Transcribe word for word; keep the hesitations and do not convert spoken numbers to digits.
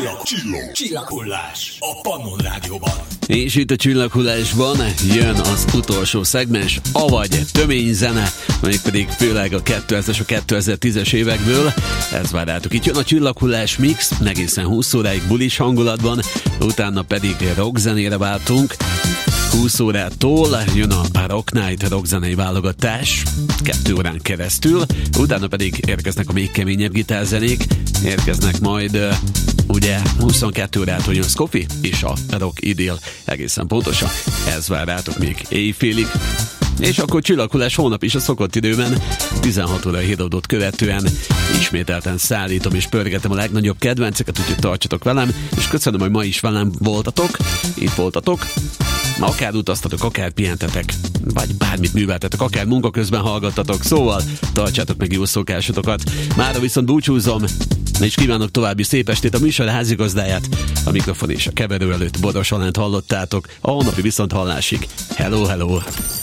Csillag, csillag, csillaghullás a Pannon Rádióban. És itt a Csillaghullásban jön az utolsó szegmens, avagy tömény zene, mégpedig főleg a kétezres, a kétezer-tízes évekből. Ez várjátok. Itt jön a Csillaghullás mix, egészen húsz óráig bulis hangulatban, utána pedig rockzenére váltunk. húsz órától jön a Rock Night rockzenei válogatás, kettő órán keresztül, utána pedig érkeznek a még keményebb gitárzenék, érkeznek majd uh, ugye huszonkettő órától jön Scoffy és a Rock Idyll, egészen pontosan, ez vár rátok még éjfélig. És akkor Csillaghullás holnap is a szokott időben, tizenhat óra híradót követően ismételten szállítom és pörgetem a legnagyobb kedvenceket, úgyhogy tartsatok velem, és köszönöm, hogy ma is velem voltatok, itt voltatok. Akár utaztatok, akár pihentetek, vagy bármit műveltetek, akár munka közben hallgattatok, szóval tartsátok meg jó szokásotokat. Mára viszont búcsúzom, és kívánok további szép estét. A műsor házigazdáját, a mikrofon és a keverő előtt Boros Alánt hallottátok, a holnapi viszont hallásig. Hello, hello!